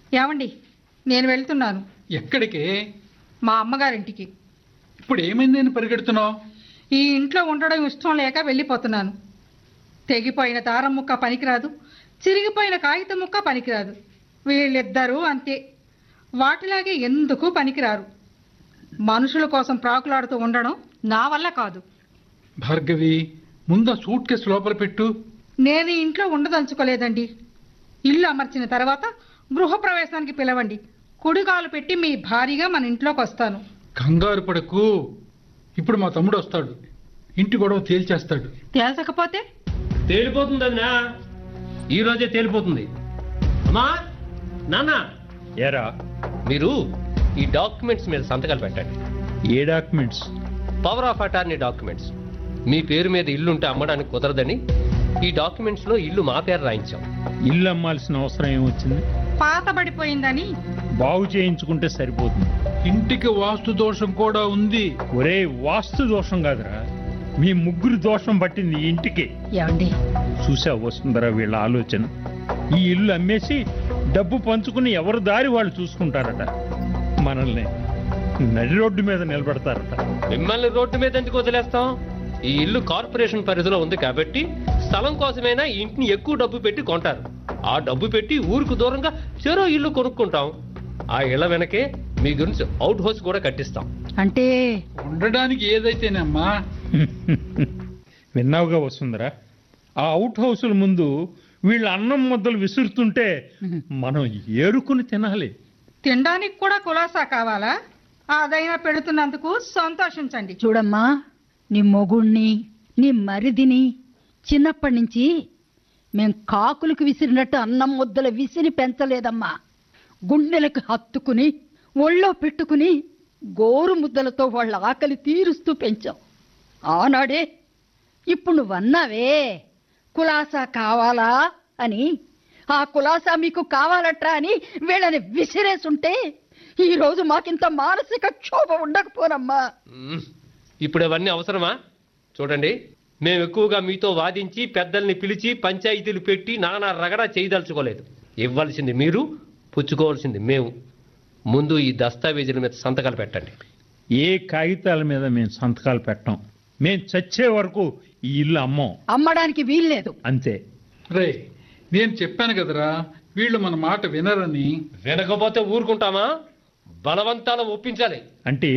ఏమండి, నేను వెళ్తున్నాను. ఎక్కడికి? మా అమ్మగారింటికి. ఇప్పుడు ఏమైందని పరిగెడుతున్నావు? ఈ ఇంట్లో ఉండడం ఇష్టం లేక వెళ్ళిపోతున్నాను. తెగిపోయిన దారం ముక్క పనికిరాదు, చిరిగిపోయిన కాగితం ముక్క పనికిరాదు. వీళ్ళిద్దరూ అంతే, వాటిలాగే ఎందుకు పనికిరారు. మనుషుల కోసం ప్రాకులాడుతూ ఉండడం నా వల్ల కాదు. భార్గవి, ముందు సూట్ కేసు లోపల పెట్టు. నేను ఈ ఇంట్లో ఉండదలుచుకోలేదండి. ఇల్లు అమర్చిన తర్వాత గృహప్రవేశానికి పిలవండి. కుడికాలు పెట్టి మీ భారీగా మన ఇంట్లోకి వస్తాను. కంగారు పడకు, ఇప్పుడు మా తమ్ముడు వస్తాడు, ఇంటి గొడవ తేల్చేస్తాడు. తేల్చకపోతే? తేలిపోతుంది అదినా, ఈ రోజే తేలిపోతుంది. అమ్మా, నాన్న, ఏరా, మీరు ఈ డాక్యుమెంట్స్ మీద సంతకాలు పెట్టండి. ఏ documents? Power of attorney documents. మీ పేరు మీద ఇల్లు ఉంటే అమ్మడానికి కుదరదని ఈ డాక్యుమెంట్స్ లో ఇల్లు మా పేరు రాయించాం. ఇల్లు అమ్మాల్సిన అవసరం ఏమొచ్చింది? పాతబడిపోయిందని. బాగు చేయించుకుంటే సరిపోతుంది. ఇంటికి వాస్తు దోషం కూడా ఉంది. ఒరే, వాస్తు దోషం కాదురా, మీ ముగ్గురు దోషం పట్టింది ఈ ఇంటికి. ఏమండి, చూసా వస్తుందరా వీళ్ళ ఆలోచన. ఈ ఇల్లు అమ్మేసి డబ్బు పంచుకుని ఎవరి దారి వాళ్ళు చూసుకుంటారట. మనల్ని నడి రోడ్డు మీద నిలబెడతారట. మిమ్మల్ని రోడ్డు మీద ఎందుకు వదిలేస్తాం? ఈ ఇల్లు కార్పొరేషన్ పరిధిలో ఉంది కాబట్టి స్థలం కోసమైనా ఈ ఇంటిని ఎక్కువ డబ్బు పెట్టి కొంటారు. ఆ డబ్బు పెట్టి ఊరికి దూరంగా చెరో ఇల్లు కొనుక్కుంటాం. ఆ ఇళ్ల వెనకే మీ గురించి అవుట్ హౌస్ కూడా కట్టిస్తాం. అంటే ఉండడానికి ఏదైతేనమ్మా. విన్నావుగా వస్తుందరా, ఆ అవుట్ హౌసుల ముందు వీళ్ళ అన్నం ముద్దలు విసురుతుంటే మనం ఏరుకుని తినాలి. తినడానికి కూడా కులాసా కావాలా? అదైనా పెడుతున్నందుకు సంతోషించండి. చూడమ్మా, నీ మొగుణ్ణి, నీ మరిదిని చిన్నప్పటి నుంచి మేం కాకులకు విసిరినట్టు అన్నం ముద్దలు విసిరి పెంచలేదమ్మా. గుండెలకు హత్తుకుని ఒళ్ళో పెట్టుకుని గోరు ముద్దలతో వాళ్ళ ఆకలి తీరుస్తూ పెంచాం. ఆనాడే ఇప్పుడు నువ్వన్నావే కులాసా కావాలా అని, ఆ కులాసా మీకు కావాలట్రా అని వీళ్ళని విసిరేసుంటే ఈరోజు మాకింత మానసిక క్షోభ ఉండకపోనమ్మా. ఇప్పుడు అవన్నీ అవసరమా? చూడండి, మేము ఎక్కువగా మీతో వాదించి పెద్దల్ని పిలిచి పంచాయతీలు పెట్టి నానా రగడా చేయదలుచుకోలేదు. ఇవ్వాల్సింది మీరు, పుచ్చుకోవాల్సింది మేము. ముందు ఈ దస్తావేజీల మీద సంతకాలు పెట్టండి. ఏ కాగితాల మీద మేము సంతకాలు పెట్టాం. మేము చచ్చే వరకు ఈ ఇల్లు అమ్మం. అమ్మడానికి వీల్లేదు. అంతే. రే, నేను చెప్పాను కదరా, వీళ్ళు మన మాట వినరని. వినకపోతే ఊరుకుంటామా? బలవంతాలు ఒప్పించాలి. అంటే